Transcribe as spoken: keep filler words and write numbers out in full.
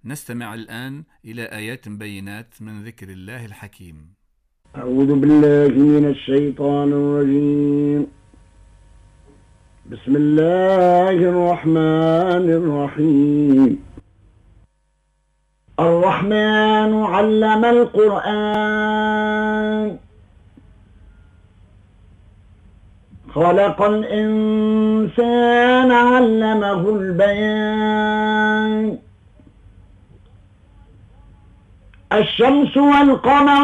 نستمع الآن إلى آيات بينات من ذكر الله الحكيم. أعوذ بالله من الشيطان الرجيم. بسم الله الرحمن الرحيم. الرحمن علم القرآن خلق الإنسان علمه البيان. الشمس والقمر